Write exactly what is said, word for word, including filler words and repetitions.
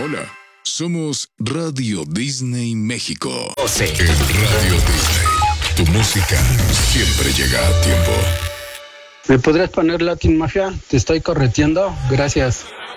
Hola, somos Radio Disney México. En Radio Disney, tu música siempre llega a tiempo. ¿Me podrías poner Latin Mafia? Te estoy correteando. Gracias.